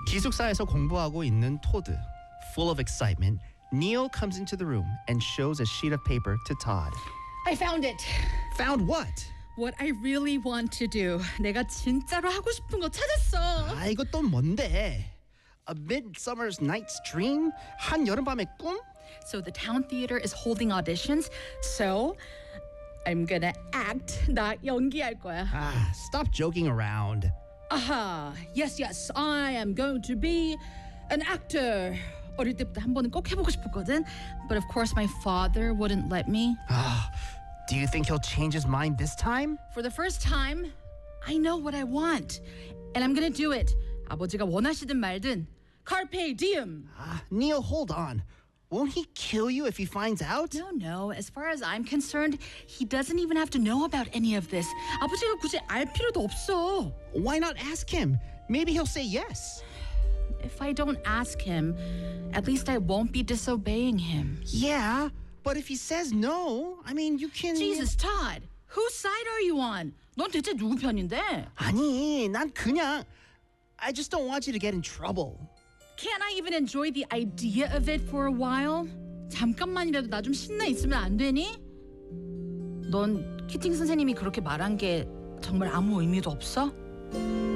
기숙사에서 공부하고 있는 토드. Full of excitement, Neil comes into the room and shows a sheet of paper to Todd. I found it. Found what? What I really want to do. 내가 진짜로 하고 싶은 거 찾았어. 아, 이거 또 뭔데? A Midsummer's Night's Dream? 한여름밤의 꿈? So the town theater is holding auditions. So I'm gonna act. 나 연기할 거야. Ah, stop joking around. Aha. Yes. I am going to be an actor. 어릴 때부터 한 번은 꼭 해보고 싶었거든. But of course my father wouldn't let me. Do you think he'll change his mind this time? For the first time, I know what I want. And I'm gonna do it. 아버지가 원하시든 말든. Carpe diem. Neil, hold on. Won't he kill you if he finds out? No. As far as I'm concerned, he doesn't even have to know about any of this. 아버지가 굳이 알 필요도 없어. Why not ask him? Maybe he'll say yes. If I don't ask him, at least I won't be disobeying him. Yeah, but if he says no, I mean, you can... Jesus, Todd, whose side are you on? 넌 대체 누구 편인데? 아니, 난 그냥... I just don't want you to get in trouble. Can't I even enjoy the idea of it for a while? 잠깐만이라도 나 좀 신나 있으면 안 되니? 넌 키팅 선생님이 그렇게 말한 게 정말 아무 의미도 없어?